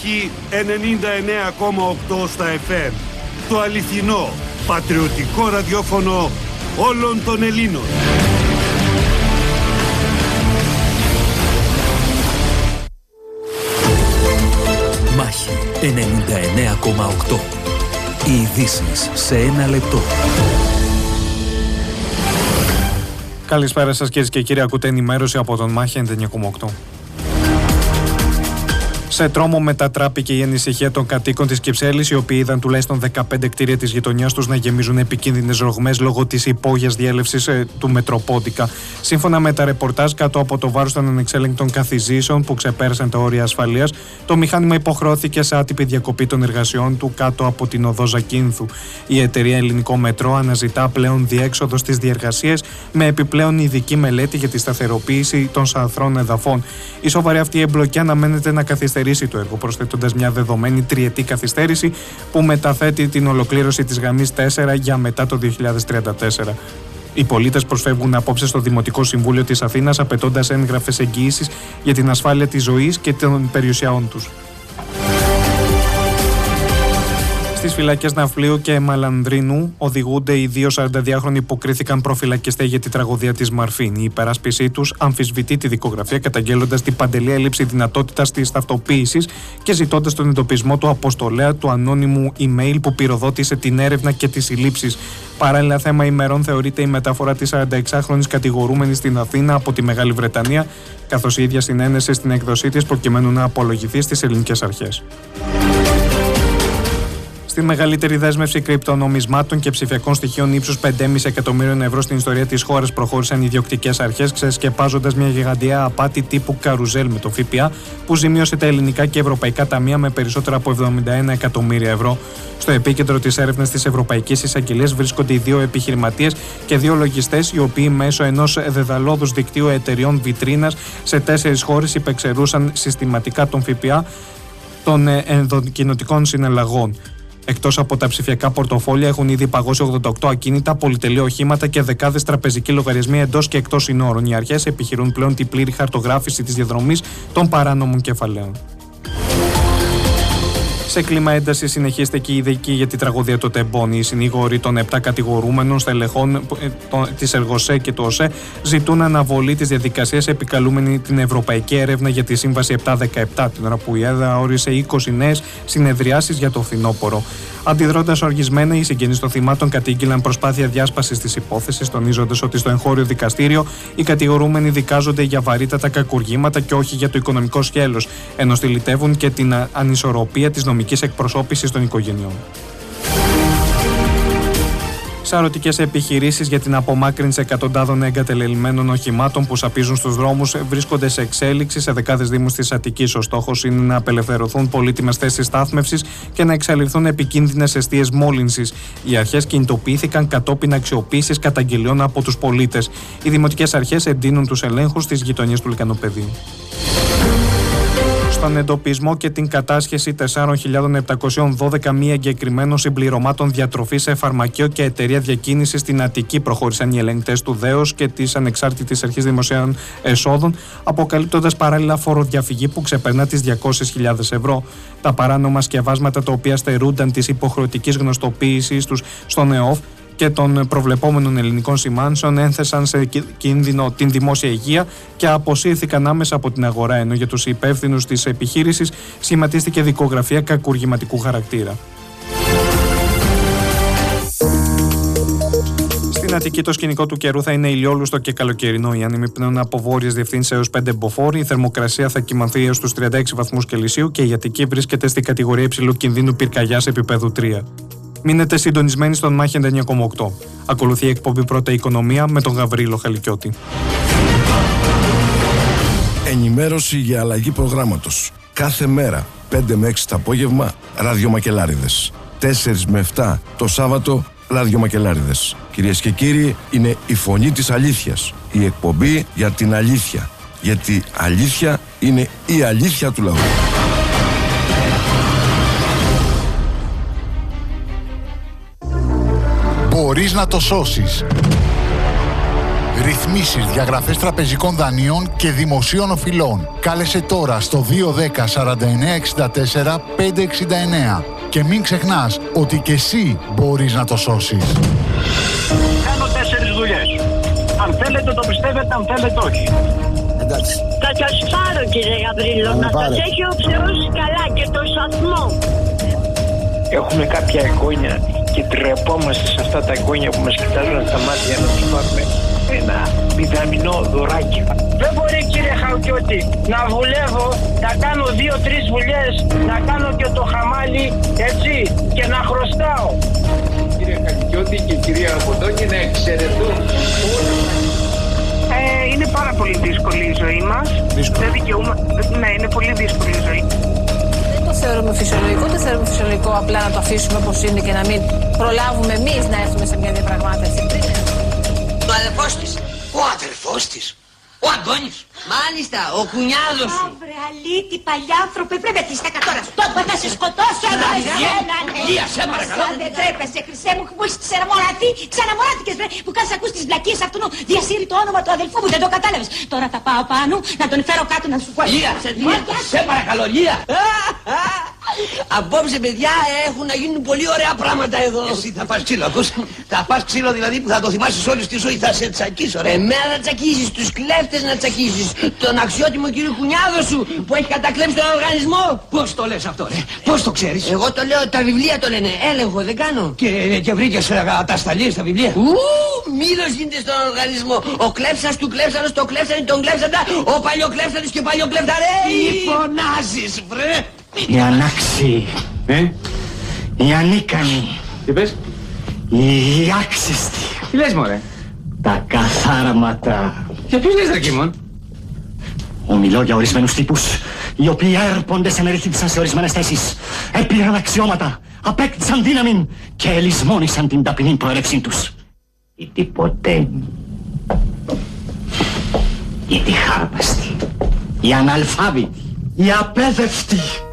Μάχη 99,8 στα FM. Το αληθινό, πατριωτικό ραδιόφωνο όλων των Ελλήνων. Μάχη 99,8. Οι ειδήσεις σε ένα λεπτό. Καλησπέρα σας κυρίες και κύριοι, ακούτε ενημέρωση από τον Μάχη 99,8. Σε τρόμο μετατράπηκε η ανησυχία των κατοίκων της Κυψέλης, οι οποίοι είδαν τουλάχιστον 15 κτίρια της γειτονιάς τους να γεμίζουν επικίνδυνες ρογμές λόγω της υπόγειας διέλευσης του Μετροπόντικα. Σύμφωνα με τα ρεπορτάζ, κάτω από το βάρος των ανεξέλεγκτων καθιζήσεων που ξεπέρασαν τα όρια ασφαλείας, το μηχάνημα υποχρεώθηκε σε άτυπη διακοπή των εργασιών του κάτω από την οδό Ζακίνθου. Η εταιρεία Ελληνικό Μετρό αναζητά πλέον διέξοδο στις διεργασίες με επιπλέον ειδική μελέτη για τη σταθεροποίηση των σαθρών εδαφών. Η σοβαρή αυτή εμπλοκή αναμένεται να καθυστερήσει το έργο, προσθέτοντας μια δεδομένη τριετή καθυστέρηση που μεταθέτει την ολοκλήρωση της γραμμής 4 για μετά το 2034. Οι πολίτες προσφεύγουν απόψε στο Δημοτικό Συμβούλιο της Αθήνας, απαιτώντας έγγραφες εγγυήσεις για την ασφάλεια της ζωής και των περιουσιών τους. Στις φυλακές Ναυπλίου και Μαλανδρίνου οδηγούνται οι δύο 42χρονοι που κρίθηκαν προφυλακιστέ για τη τραγωδία της Μαρφίν. Η υπεράσπιση τους αμφισβητεί τη δικογραφία, καταγγέλλοντας την παντελή έλλειψη δυνατότητας της ταυτοποίησης και ζητώντας τον εντοπισμό του αποστολέα του ανώνυμου email που πυροδότησε την έρευνα και τις συλλήψεις. Παράλληλα, θέμα ημερών θεωρείται η μεταφορά της 46χρονης κατηγορούμενης στην Αθήνα από τη Μεγάλη Βρετανία, καθώς η ίδια συνένεσε στην έκδοσή της προκειμένου να απολογηθεί στις ελληνικές αρχές. Στη μεγαλύτερη δέσμευση κρυπτονομισμάτων και ψηφιακών στοιχείων ύψους 5,5 εκατομμύριων ευρώ στην ιστορία της χώρας προχώρησαν οι ιδιοκτικές αρχές, ξεσκεπάζοντας μια γιγαντιαία απάτη τύπου καρουζέλ με το ΦΠΑ που ζημίωσε τα ελληνικά και ευρωπαϊκά ταμεία με περισσότερα από 71 εκατομμύρια ευρώ. Στο επίκεντρο της έρευνας της Ευρωπαϊκής Εισαγγελίας βρίσκονται οι δύο επιχειρηματίες και δύο λογιστές, οι οποίοι μέσω ενός δεδαλώδους δικτύου εταιριών βιτρίνας σε 4 χώρες υπεξαιρούσαν συστηματικά τον ΦΠΑ των ενδοκοινοτικών συναλλαγών. Εκτός από τα ψηφιακά πορτοφόλια, έχουν ήδη παγώσει 88 ακίνητα, πολυτελή οχήματα και δεκάδες τραπεζικοί λογαριασμοί εντός και εκτός συνόρων. Οι αρχές επιχειρούν πλέον την πλήρη χαρτογράφηση της διαδρομής των παράνομων κεφαλαίων. Σε κλίμα ένταση συνεχίζεται και η δίκη για τη τραγωδία του Τεμπόνι. Οι συνήγοροι των 7 κατηγορούμενων στελεχών της ΕΡΓΟΣΕ και του ΟΣΕ ζητούν αναβολή της διαδικασίας, επικαλούμενη την Ευρωπαϊκή Έρευνα για τη Σύμβαση 717, την ώρα που η ΕΔΑ όρισε 20 νέες συνεδριάσεις για το φθινόπωρο. Αντιδρώντας οργισμένα, οι συγγενείς των θυμάτων κατήγγειλαν προσπάθεια διάσπασης της υπόθεσης, τονίζοντας ότι στο εγχώριο δικαστήριο οι κατηγορούμενοι δικάζονται για βαρύτατα κακουργήματα και όχι για το οικονομικό σκέλος, ενώ στυλιτεύουν και την ανισορροπία της νομικής εκπροσώπησης των οικογενειών. Σαρωτικές επιχειρήσεις για την απομάκρυνση εκατοντάδων εγκατελελειμμένων οχημάτων που σαπίζουν στους δρόμους βρίσκονται σε εξέλιξη σε δεκάδες δήμους της Αττικής. Ο στόχος είναι να απελευθερωθούν πολύτιμες θέσεις στάθμευσης και να εξαλειφθούν επικίνδυνες εστίες μόλυνσης. Οι αρχές κινητοποιήθηκαν κατόπιν αξιοποίησης καταγγελιών από τους πολίτες. Οι δημοτικές αρχές εντείνουν τους ελέγχους στις γειτονιές του Λυκανοπεδίου. Στον εντοπισμό και την κατάσχεση 4.712 μη εγκεκριμένων συμπληρωμάτων διατροφής σε φαρμακείο και εταιρεία διακίνησης στην Αττική προχώρησαν οι ελεγκτές του ΔΕΟΣ και της Ανεξάρτητης Αρχής Δημοσίων Εσόδων, αποκαλύπτοντας παράλληλα φοροδιαφυγή που ξεπερνά τις 200.000 ευρώ. Τα παράνομα σκευάσματα, τα οποία στερούνταν της υποχρεωτικής γνωστοποίησης τους στον ΕΟΦ και των προβλεπόμενων ελληνικών σημάνσεων, ένθεσαν σε κίνδυνο την δημόσια υγεία και αποσύρθηκαν άμεσα από την αγορά, ενώ για τους υπεύθυνους της επιχείρησης σχηματίστηκε δικογραφία κακουργηματικού χαρακτήρα. Στην Αττική το σκηνικό του καιρού θα είναι ηλιόλουστο και καλοκαιρινό. Οι άνεμοι πνέουν από βόρειες διευθύνσεις έως 5 μποφόρ. Η θερμοκρασία θα κυμανθεί έως τους 36 βαθμούς Κελσίου και η Αττική βρίσκεται στην κατηγορία υψηλού κινδύνου πυρκαγιάς επίπεδου 3. Μείνετε συντονισμένοι στον Μάχη 99,8. Ακολουθεί η εκπομπή Πρώτα Οικονομία με τον Γαβρίλο Χαλικιώτη. Ενημέρωση για αλλαγή προγράμματος. Κάθε μέρα 5 με 6 το απόγευμα ραδιομακελάριδες. 4 με 7 το Σάββατο ραδιομακελάριδες. Κυρίες και κύριοι, είναι η φωνή της αλήθειας. Η εκπομπή για την αλήθεια. Γιατί αλήθεια είναι η αλήθεια του λαού. Μπορείς να το σώσεις. Ρυθμίσεις, διαγραφές τραπεζικών δανείων και δημοσίων οφειλών. Κάλεσε τώρα στο 210 49 64 569 και μην ξεχνάς ότι και εσύ μπορείς να το σώσεις. Κάνω 4 δουλειές. Αν θέλετε το πιστεύετε, αν θέλετε όχι. Εντάξει. Θα σας πάρω, κύριε Γαβρίλο, να σας έχει ο Θεός καλά και το σταθμό. Έχουμε κάποια εγγόνια και τρεπόμαστε σε αυτά τα εγγόνια που μας κοιτάζουν στα μάτια να τους πάρουμε ένα μηδαμινό δωράκι. Δεν μπορεί, κύριε Χαουκιώτη, να βουλεύω, να κάνω 2-3 δουλειές, να κάνω και το χαμάλι, έτσι, και να χρωστάω. Κύριε Χαουκιώτη και κυρία Αποντώνη να εξαιρετούν όλοι. Είναι πάρα πολύ δύσκολη η ζωή μας. Δεν ναι, είναι πολύ δύσκολη η ζωή. Δεν το θεωρούμε φυσιολογικό, δεν θεωρούμε φυσιολογικό απλά να το αφήσουμε όπως είναι και να μην προλάβουμε εμείς να έρθουμε σε μια διαπραγμάτευση. Το αδερφός της. Ο αδερφός της. Ο Αντώνης. Μάλιστα, ο κουνιάδος σου. Αύριο αλήτη, παλιάνθρωπε, πρέπει να είσαι τώρα. Τότε θα σε σκοτώσω. Λία, σε παρακαλώ. Δεν τρέπεσαι, χρυσέ μου, που έχεις ξαναμοράθηκες, που κάνεις ακούς τις βλακίες αυτού, διασύρει το όνομα του αδελφού μου, δεν το κατάλαβες. Τώρα θα πάω πάνω, να τον φέρω κάτω να σου πω. Λία, σε παρακαλώ, Λία. Απόψε, παιδιά, έχουν να γίνουν πολύ ωραία πράγματα εδώ. Εσύ θα πας ξύλο, ακούς. Θα πας ξύλο δηλαδή που θα το θυμάσεις όλη τη ζωή, θα σε τσακίσω, ρε. Εμένα να τσακίσεις, τους κλέφτες να τσακίσεις. Τον αξιότιμο κύριο κουνιάδο σου που έχει κατακλέψει τον οργανισμό. Πώς το λες αυτό, ρε, πώς το ξέρεις? Εγώ το λέω, τα βιβλία το λένε, έλεγχο δεν κάνω. Και βρήκες ατασταλίες στα βιβλία. Μήλος γίνεται στον οργανισμό. Ο κλέψας του κλέψανος, το κλέψανε, τον κλέψαντα. Ο παλιοκλέψανος και ο παλιοκλέφταρε. Τι φωνάζεις, βρε? Οι ανάξιοι, οι ανίκανοι. Τι πες? Οι άξιστοι. Τι λες, μωρέ? Τα καθάρματα. Για ποιους λες, Δρακίμων? Ομιλώ για ορισμένους τύπους, οι οποίοι έρπονται σε μερίδισαν σε ορισμένες θέσεις, έπληραν αξιώματα, απέκτησαν δύναμη και ελισμόνησαν την ταπεινή προέλευσή τους. Οι τυποτένοι, οι τυχάρπαστοι, οι αναλφάβητοι, οι απέδευτοι.